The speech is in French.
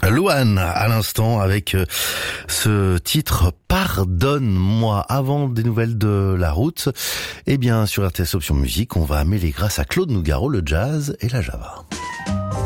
Louane à l'instant avec ce titre Pardonne-moi. Avant des nouvelles de la route, eh bien sur RTS Option Musique, on va mêler grâce à Claude Nougaro le jazz et la Java.